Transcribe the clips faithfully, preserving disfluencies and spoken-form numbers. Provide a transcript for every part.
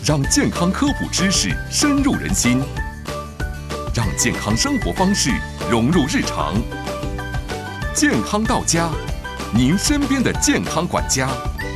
让健康科普知识深入人心，让健康生活方式融入日常。健康到家，您身边的健康管家。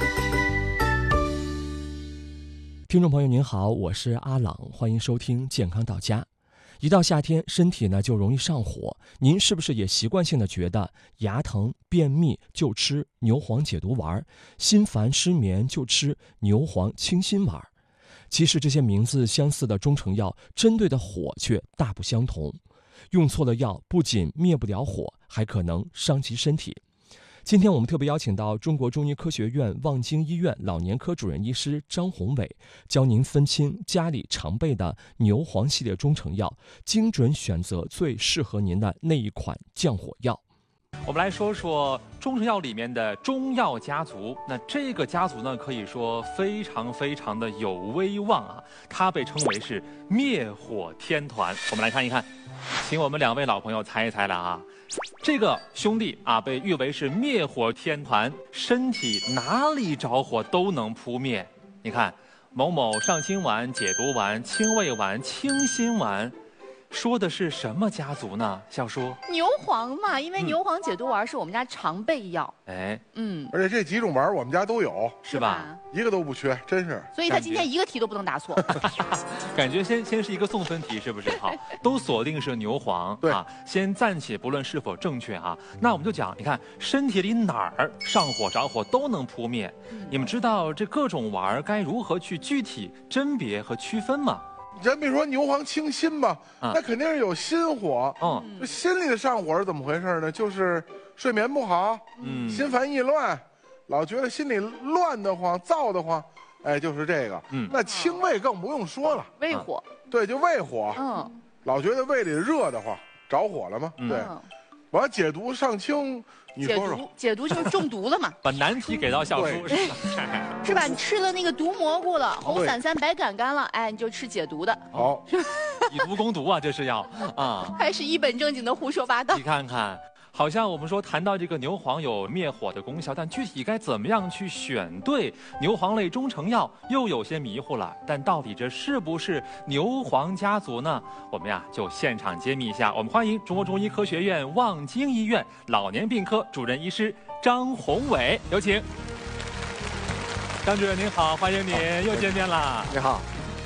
听众朋友您好，我是阿朗，欢迎收听健康到家。一到夏天，身体呢就容易上火，您是不是也习惯性的觉得牙疼、便秘就吃牛黄解毒丸，心烦失眠就吃牛黄清心丸？其实这些名字相似的中成药，针对的火却大不相同。用错了药，不仅灭不了火，还可能伤及身体。今天我们特别邀请到中国中医科学院望京医院老年科主任医师张宏伟，教您分清家里常备的牛黄系列中成药，精准选择最适合您的那一款降火药。 我们来说说中成药里面的中药家族。那这个家族呢，可以说非常非常的有威望啊，它被称为是灭火天团。我们来看一看，请我们两位老朋友猜一猜了啊。这个兄弟啊，被誉为是灭火天团，身体哪里着火都能扑灭。你看，某某上清丸、解毒丸、清胃丸、清心丸。说的是什么家族呢？小叔， 牛黄嘛，因为牛黄解毒丸是我们家常备药。 哎， 嗯， 而且这几种丸我们家都有， 是吧？ 一个都不缺，真是。 所以他今天一个题都不能答错。 感觉先先是一个送分题，是不是？好，都锁定是牛黄。 对啊，先暂且不论是否正确啊。那我们就讲，你看身体里哪儿上火着火都能扑灭。嗯、你们知道这各种丸该如何去具体甄别和区分吗？ 咱别说牛黄清心吧， 啊、 那肯定是有心火。 嗯， 这心里的上火是怎么回事呢？就是睡眠不好，嗯，心烦意乱，老觉得心里乱得慌、躁得慌，哎，就是这个。嗯，那清胃更不用说了， 胃火。 对，就胃火。 嗯， 老觉得胃里热得慌，着火了吗？ 嗯、 对。完解毒上清，你说说。 解毒就是中毒了嘛？ 把难题给到小叔是吧？ 是吧？你吃了那个毒蘑菇了，红伞伞白杆杆了，哎，你就吃解毒的。 好， 以毒攻毒啊，这是要啊。 还是一本正经的胡说八道。 你看看。好像我们说谈到这个牛黄有灭火的功效，但具体该怎么样去选对牛黄类中成药又有些迷糊了。但到底这是不是牛黄家族呢？我们呀就现场揭秘一下。我们欢迎中国中医科学院望京医院老年病科主任医师张宏伟，有请。张主任您好，欢迎您，又见面了。 你好。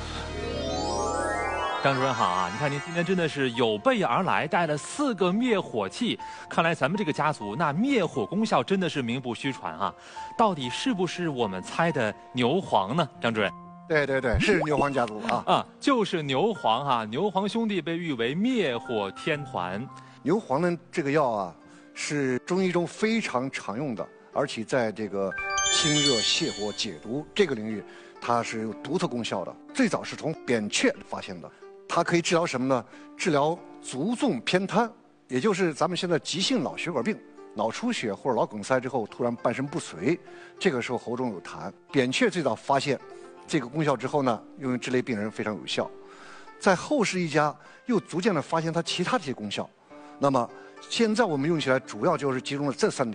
张主任好啊！你看您今天真的是有备而来，带了四个灭火器。看来咱们这个家族那灭火功效真的是名不虚传啊！到底是不是我们猜的牛黄呢？张主任？ 对对对，是牛黄家族啊！ 啊，就是牛黄哈、啊！牛黄兄弟被誉为灭火天团。 牛黄呢，这个药啊，是中医中非常常用的，而且在这个清热泻火解毒这个领域，它是有独特功效的。最早是从扁鹊发现的。它可以治疗什么呢？治疗足纵偏瘫，也就是咱们现在急性脑血管病、脑出血或者脑梗塞之后突然半身不遂，这个时候喉中有痰。扁鹊最早发现这个功效之后呢，用于治类病人非常有效。在后世一家又逐渐的发现它其他的一些功效。那么现在我们用起来主要就是集中了这三点。